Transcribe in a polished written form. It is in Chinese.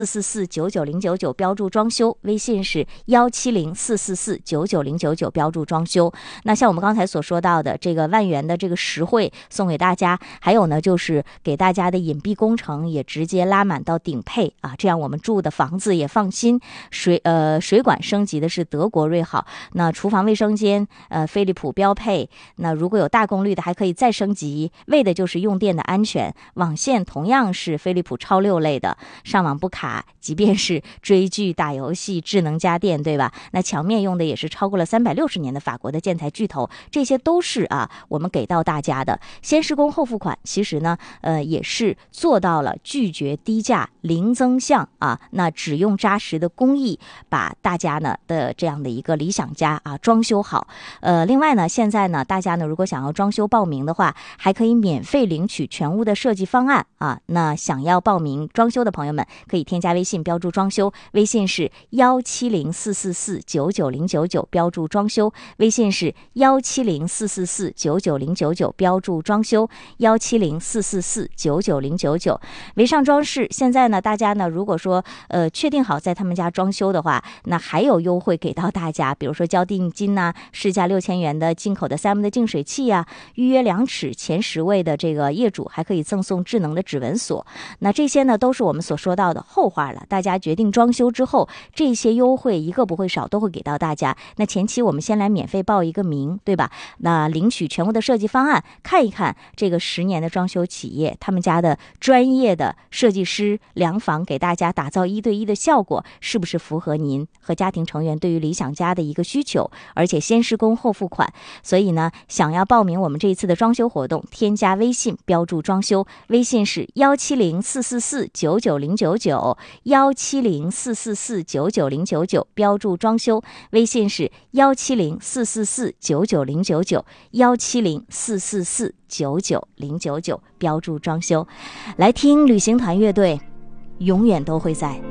444-99099标注装修，微信是170-444-99099标注装修。那像我们刚才所说到的这个万元的这个实惠送给大家，还有呢就是给大家的隐蔽工程也直接拉满到顶配啊，这样我们住的房子也放心。水管升级的是德国瑞好，那厨房卫生间飞利浦标配，那如果有大功率的还可以再升级，为的就是用电的安全。网线同样是飞利浦超6类的，上网不卡，即便是追剧打游戏智能家电，对吧？那墙面用的也是超过了360年的法国的建材巨头，这些都是我们给到大家的。先施工后付款，其实呢也是做到了拒绝低价零增项那只用扎实的工艺把大家呢的这样的一个理想家装修好。另外呢，现在呢大家呢如果想要装修报名的话，还可以免费领取全屋的设计方案那想要报名装修的朋友们可以添加微信标注装修，微信是170-444-99099标注装修，微信是170-444-99099标注装修，170-444-99099。维尚装饰现在呢大家呢如果说确定好在他们家装修的话，那还有优惠给到大家，比如说交定金市价6000元的进口的3M的净水器预约2尺前10位的这个业主还可以赠送智能的指纹锁。那这些呢都是我们所说到的后话了，大家决定装修之后，这些优惠一个不会少，都会给到大家。那前期我们先来免费报一个名，对吧？那领取全屋的设计方案，看一看这个10年的装修企业他们家的专业的设计师量房给大家打造1对1的效果，是不是符合您和家庭成员对于理想家的一个需求，而且先施工后付款。所以呢，想要报名我们这一次的装修活动，添加微信标注装修，微信是170-444-99099 170-444-99099标注装修，微信是170-444-99099 170-444-99099标注装修。来听旅行团乐队，永远都会在。